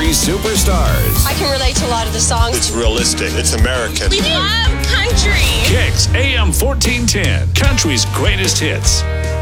country superstars. I can relate to a lot of the songs. It's realistic. It's American. We love country. Kicks AM 1410, country's greatest hits.